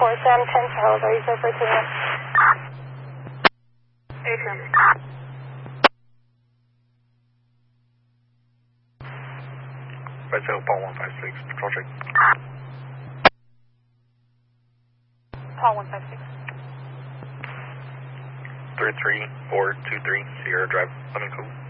Sam 10 Charles, are you there for a signal? Station. Red Tail, Paul 156, patrol check. Paul 156. 33423, Sierra Drive, Lemon Cove.